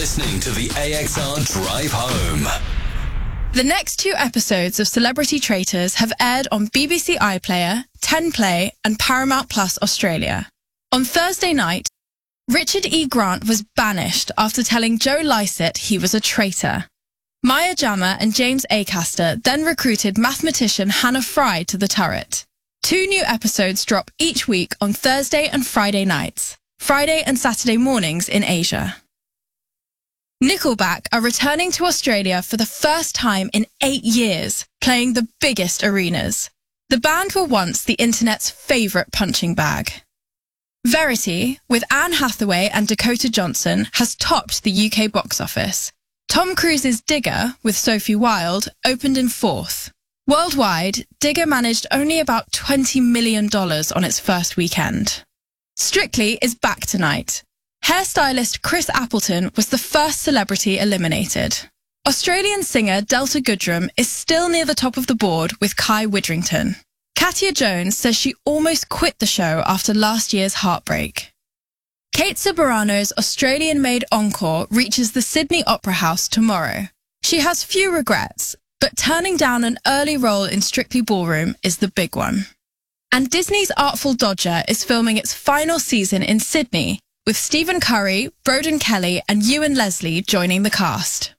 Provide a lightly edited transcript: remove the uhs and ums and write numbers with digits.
listening to the AXR Drive Home. The next 2 episodes of Celebrity Traitors have aired on BBC iPlayer, 10play and Paramount Plus Australia. On Thursday night, Richard E. Grant was banished after telling Joe Lycett he was a traitor. Maya Jama and James Acaster then recruited mathematician Hannah Fry to the turret. 2 new episodes drop each week on Thursday and Friday nights, Friday and Saturday mornings in Asia. Nickelback are returning to Australia for the first time in 8 years, playing the biggest arenas. The band were once the internet's favourite punching bag. Verity, with Anne Hathaway and Dakota Johnson, has topped the UK box office. Tom Cruise's Digger, with Sophie Wilde, opened in 4th. Worldwide, Digger managed only about $20 million on its first weekend. Strictly is back tonight. Hairstylist Chris Appleton was the first celebrity eliminated. Australian singer Delta Goodrem is still near the top of the board with Kai Widrington. Katya Jones says she almost quit the show after last year's heartbreak. Kate Ceberano's Australian-made Encore reaches the Sydney Opera House tomorrow. She has few regrets, but turning down an early role in Strictly Ballroom is the big one. And Disney's Artful Dodger is filming its final season in Sydney, with Stephen Curry, Broden Kelly and Ewan Leslie joining the cast.